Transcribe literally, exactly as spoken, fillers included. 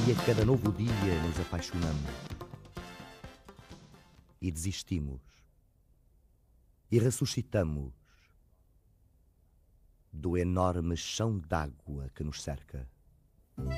E a cada novo dia nos apaixonamos. E desistimos. E ressuscitamos do enorme chão d'água que nos cerca.